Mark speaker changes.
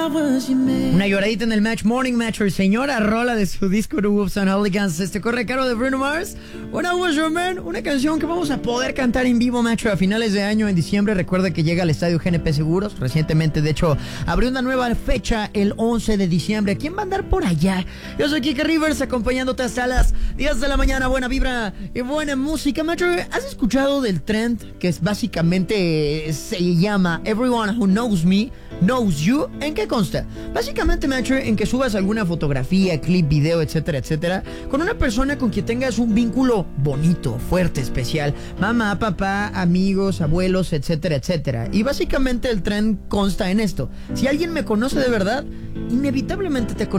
Speaker 1: Una lloradita en el match, Morning Match, señora rola de su disco The Wolves and Hooligans. Corre a cargo de Bruno Mars. When I Was Your Man, una canción que vamos a poder cantar en vivo, Match, a finales de año, en diciembre. Recuerda que llega al estadio GNP Seguros. Recientemente, de hecho, abrió una nueva fecha el 11 de diciembre. ¿Quién va a andar por allá? Yo soy Kike Rivers, acompañándote hasta las 10 de la mañana. Buena vibra y buena música. Match, ¿has escuchado del trend que es básicamente se llama Everyone Who Knows Me Knows You? ¿En qué consta? Básicamente, Match, en que subas alguna fotografía, clip, video, etcétera, etcétera, con una persona con quien tengas un vínculo bonito, fuerte, especial. Mamá, papá, amigos, abuelos, etcétera, etcétera. Y básicamente el trend consta en esto. Si alguien me conoce de verdad, inevitablemente te